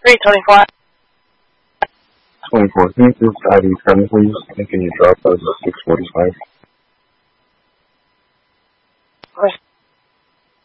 324. 24. Can you please ID 7, please? And can you drop us at 645?